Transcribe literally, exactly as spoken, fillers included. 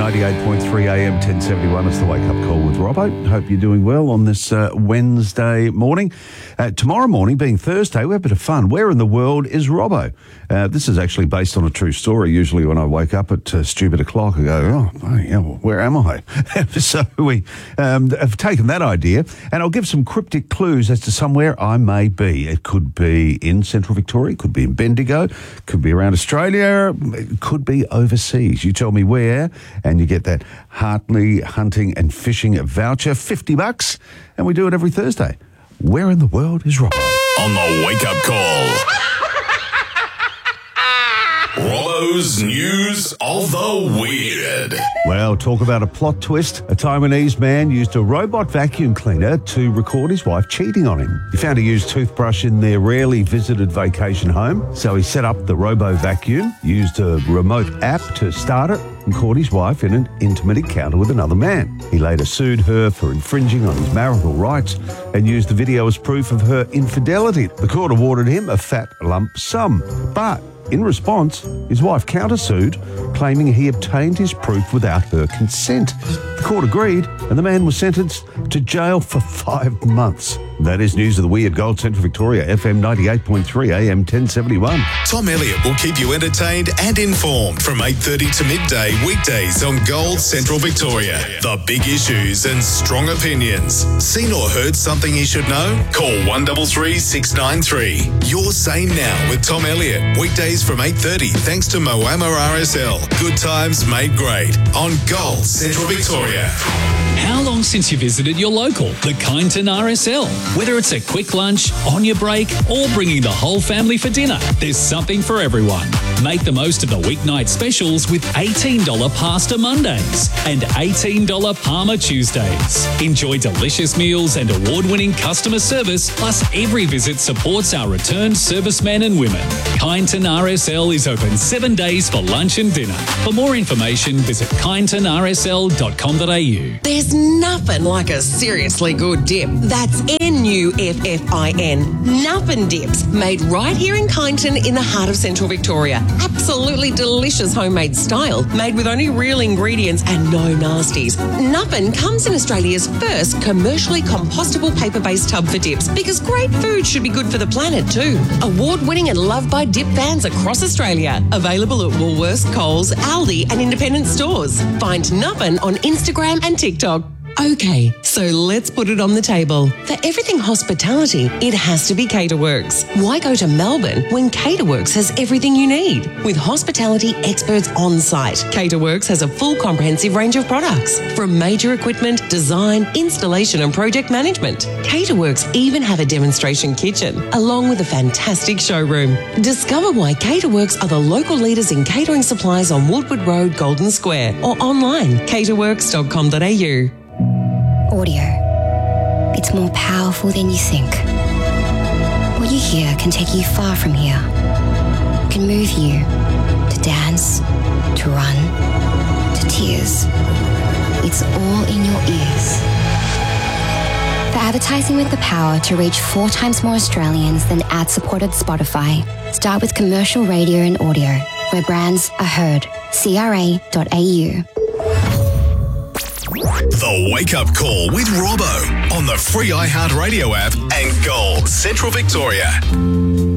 ninety-eight point three A M ten seventy-one. It's the Wake Up Call with Robbo. Hope you're doing well on this uh, Wednesday morning. Uh, tomorrow morning, being Thursday, we have a bit of fun. Where in the world is Robbo? Uh, this is actually based on a true story. Usually when I wake up at uh, stupid o'clock, I go, oh, yeah, well, where am I? So we um, have taken that idea, and I'll give some cryptic clues as to somewhere I may be. It could be in central Victoria, it could be in Bendigo, could be around Australia, it could be overseas. You tell me where, and you get that Hartley hunting and fishing voucher, fifty bucks, and we do it every Thursday. Where in the world is Robbo? On the Wake Up Call. Robbo's News of the Weird. Well, talk about a plot twist. A Taiwanese man used a robot vacuum cleaner to record his wife cheating on him. He found a used toothbrush in their rarely visited vacation home, so he set up the robo vacuum, used a remote app to start it, and caught his wife in an intimate encounter with another man. He later sued her for infringing on his marital rights and used the video as proof of her infidelity. The court awarded him a fat lump sum, but in response, his wife countersued, claiming he obtained his proof without her consent. The court agreed, and the man was sentenced to jail for five months. That is News of the Weird. Gold Central Victoria, F M ninety-eight point three, A M ten seventy-one. Tom Elliott will keep you entertained and informed from eight thirty to midday weekdays on Gold Central Victoria. The big issues and strong opinions. Seen or heard something you should know? Call one three three, six nine three. You're Sane Now with Tom Elliott. Weekdays from eight thirty thanks to Moama R S L. Good times made great on Gold Central Victoria. How long since you visited your local, the Kyneton R S L? Whether it's a quick lunch, on your break, or bringing the whole family for dinner, there's something for everyone. Make the most of the weeknight specials with eighteen dollars Pasta Mondays and eighteen dollars Parma Tuesdays. Enjoy delicious meals and award-winning customer service, plus every visit supports our returned servicemen and women. Kyneton R S L is open seven days for lunch and dinner. For more information, visit kyneton r s l dot com dot a u. There's nothing like a seriously good dip. That's N U F F I N. Nuffin Dips, made right here in Kyneton in the heart of Central Victoria. Absolutely delicious homemade style, made with only real ingredients and no nasties. Nuffin comes in Australia's first commercially compostable paper-based tub for dips, because great food should be good for the planet too. Award-winning and loved by dip fans across Australia. Available at Woolworths, Coles, Aldi and independent stores. Find Nuffin on Instagram and TikTok. Okay, so let's put it on the table. For everything hospitality, it has to be Caterworks. Why go to Melbourne when Caterworks has everything you need? With hospitality experts on site, Caterworks has a full comprehensive range of products, from major equipment, design, installation and project management. Caterworks even have a demonstration kitchen, along with a fantastic showroom. Discover why Caterworks are the local leaders in catering supplies on Woodward Road, Golden Square, or online, caterworks dot com dot a u. Audio. It's more powerful than you think. What you hear can take you far from here. It can move you to dance, to run, to tears. It's all in your ears. For advertising with the power to reach four times more Australians than ad-supported Spotify, start with commercial radio and audio, where brands are heard. C R A dot A U. The Wake Up Call with Robbo on the free iHeartRadio app and Gold Central Victoria.